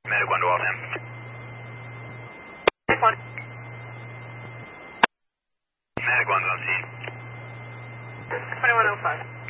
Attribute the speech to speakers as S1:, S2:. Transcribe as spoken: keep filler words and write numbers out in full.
S1: Medic one to Waltham. Medic one's on scene.
S2: twenty-one oh five.